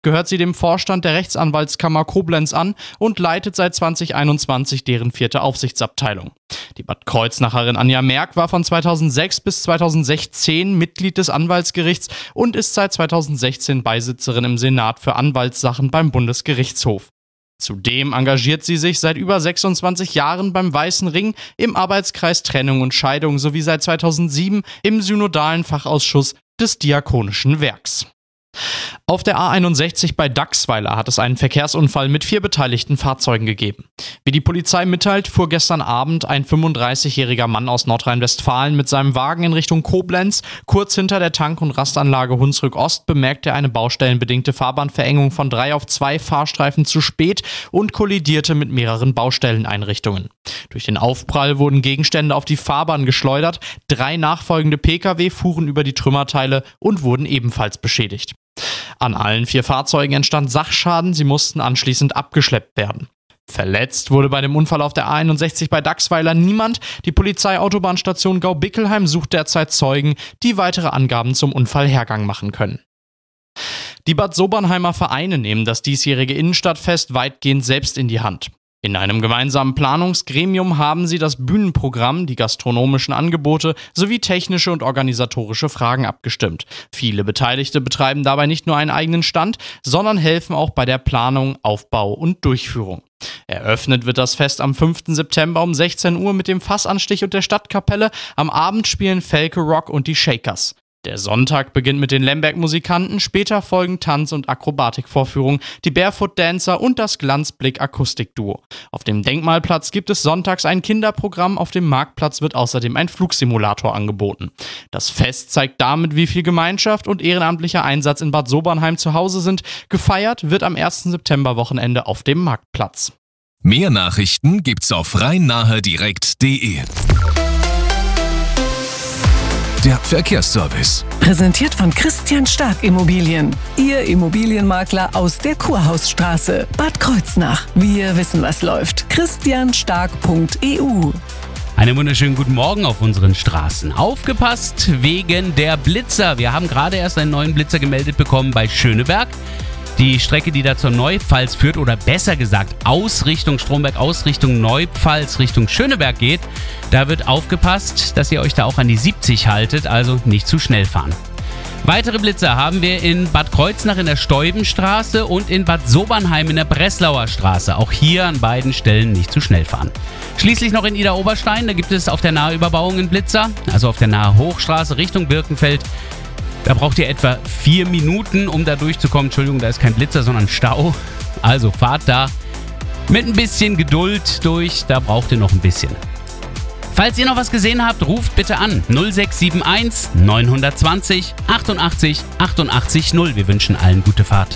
gehört sie dem Vorstand der Rechtsanwaltskammer Koblenz an und leitet seit 2021 deren 4. Aufsichtsabteilung. Die Bad Kreuznacherin Anja Merck war von 2006 bis 2016 Mitglied des Anwaltsgerichts und ist seit 2016 Beisitzerin im Senat für Anwaltssachen beim Bundesgerichtshof. Zudem engagiert sie sich seit über 26 Jahren beim Weißen Ring im Arbeitskreis Trennung und Scheidung sowie seit 2007 im synodalen Fachausschuss des Diakonischen Werks. Auf der A61 bei Dachsweiler hat es einen Verkehrsunfall mit 4 beteiligten Fahrzeugen gegeben. Wie die Polizei mitteilt, fuhr gestern Abend ein 35-jähriger Mann aus Nordrhein-Westfalen mit seinem Wagen in Richtung Koblenz. Kurz hinter der Tank- und Rastanlage Hunsrück Ost bemerkte er eine baustellenbedingte Fahrbahnverengung von 3 auf 2 Fahrstreifen zu spät und kollidierte mit mehreren Baustelleneinrichtungen. Durch den Aufprall wurden Gegenstände auf die Fahrbahn geschleudert, 3 nachfolgende Pkw fuhren über die Trümmerteile und wurden ebenfalls beschädigt. An allen 4 Fahrzeugen entstand Sachschaden, sie mussten anschließend abgeschleppt werden. Verletzt wurde bei dem Unfall auf der A61 bei Dachsweiler niemand. Die Polizeiautobahnstation Gau-Bickelheim sucht derzeit Zeugen, die weitere Angaben zum Unfallhergang machen können. Die Bad Sobernheimer Vereine nehmen das diesjährige Innenstadtfest weitgehend selbst in die Hand. In einem gemeinsamen Planungsgremium haben sie das Bühnenprogramm, die gastronomischen Angebote sowie technische und organisatorische Fragen abgestimmt. Viele Beteiligte betreiben dabei nicht nur einen eigenen Stand, sondern helfen auch bei der Planung, Aufbau und Durchführung. Eröffnet wird das Fest am 5. September um 16 Uhr mit dem Fassanstich und der Stadtkapelle. Am Abend spielen Felke Rock und die Shakers. Der Sonntag beginnt mit den Lemberg-Musikanten, später folgen Tanz- und Akrobatikvorführungen, die Barefoot Dancer und das Glanzblick-Akustikduo. Auf dem Denkmalplatz gibt es sonntags ein Kinderprogramm, auf dem Marktplatz wird außerdem ein Flugsimulator angeboten. Das Fest zeigt damit, wie viel Gemeinschaft und ehrenamtlicher Einsatz in Bad Sobernheim zu Hause sind. Gefeiert wird am 1. Septemberwochenende auf dem Marktplatz. Mehr Nachrichten gibt's auf rhein-nahe-direkt.de. Der Verkehrsservice. Präsentiert von Christian Stark Immobilien. Ihr Immobilienmakler aus der Kurhausstraße. Bad Kreuznach. Wir wissen, was läuft. christianstark.eu. Einen wunderschönen guten Morgen auf unseren Straßen. Aufgepasst wegen der Blitzer. Wir haben gerade erst einen neuen Blitzer gemeldet bekommen bei Schöneberg. Die Strecke, die da zur Neupfalz führt, oder besser gesagt aus Richtung Stromberg, aus Richtung Neupfalz, Richtung Schöneberg geht, da wird aufgepasst, dass ihr euch da auch an die 70 haltet, also nicht zu schnell fahren. Weitere Blitzer haben wir in Bad Kreuznach in der Steubenstraße und in Bad Sobernheim in der Breslauer Straße. Auch hier an beiden Stellen nicht zu schnell fahren. Schließlich noch in Idar-Oberstein, da gibt es auf der Nahüberbauung einen Blitzer, also auf der Nahe Hochstraße Richtung Birkenfeld. Da braucht ihr etwa 4 Minuten, um da durchzukommen. Entschuldigung, da ist kein Blitzer, sondern Stau. Also fahrt da mit ein bisschen Geduld durch, da braucht ihr noch ein bisschen. Falls ihr noch was gesehen habt, ruft bitte an 0671 920 88 88 0. Wir wünschen allen gute Fahrt.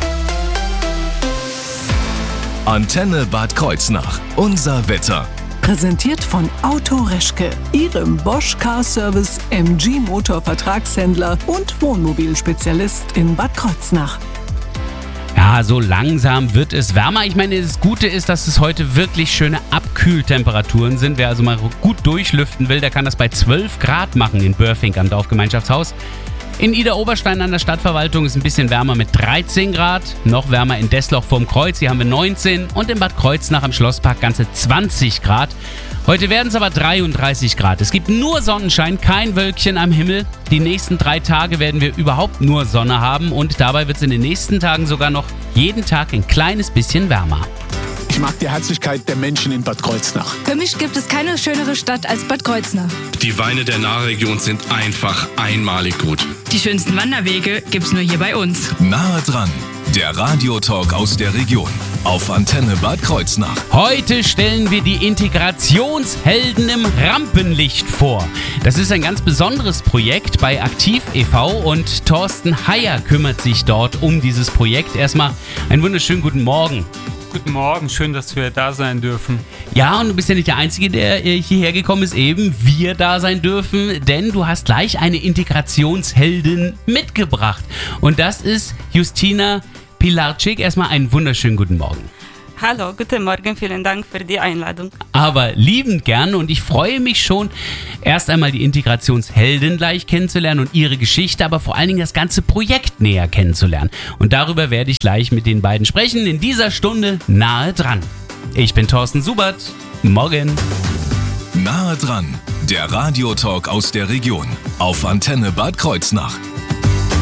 Antenne Bad Kreuznach. Unser Wetter. Präsentiert von Auto Reschke, Ihrem Bosch Car Service, MG Motor Vertragshändler und Wohnmobilspezialist in Bad Kreuznach. Ja, so langsam wird es wärmer. Ich meine, das Gute ist, dass es heute wirklich schöne Abkühltemperaturen sind. Wer also mal gut durchlüften will, der kann das bei 12 Grad machen in Börfing am Dorfgemeinschaftshaus. In Idar-Oberstein an der Stadtverwaltung ist ein bisschen wärmer mit 13 Grad. Noch wärmer in Dessloch vorm Kreuz, hier haben wir 19. Und in Bad Kreuznach am Schlosspark ganze 20 Grad. Heute werden es aber 33 Grad. Es gibt nur Sonnenschein, kein Wölkchen am Himmel. Die nächsten 3 Tage werden wir überhaupt nur Sonne haben. Und dabei wird es in den nächsten Tagen sogar noch jeden Tag ein kleines bisschen wärmer. Ich mag die Herzlichkeit der Menschen in Bad Kreuznach. Für mich gibt es keine schönere Stadt als Bad Kreuznach. Die Weine der Nahregion sind einfach einmalig gut. Die schönsten Wanderwege gibt's nur hier bei uns. Nahe dran. Der Radiotalk aus der Region. Auf Antenne Bad Kreuznach. Heute stellen wir die Integrationshelden im Rampenlicht vor. Das ist ein ganz besonderes Projekt bei Aktiv e.V. und Thorsten Heyer kümmert sich dort um dieses Projekt. Erstmal einen wunderschönen guten Morgen. Guten Morgen, schön, dass wir da sein dürfen. Ja, und du bist ja nicht der Einzige, der hierher gekommen ist, eben wir da sein dürfen, denn du hast gleich eine Integrationsheldin mitgebracht. Und das ist Justina Pilarczyk. Erstmal einen wunderschönen guten Morgen. Hallo, guten Morgen, vielen Dank für die Einladung. Aber liebend gern und ich freue mich schon, erst einmal die Integrationsheldin gleich kennenzulernen und ihre Geschichte, aber vor allen Dingen das ganze Projekt näher kennenzulernen. Und darüber werde ich gleich mit den beiden sprechen in dieser Stunde Nahe dran. Ich bin Thorsten Subert. Morgen. Nahe dran, der Radiotalk aus der Region auf Antenne Bad Kreuznach.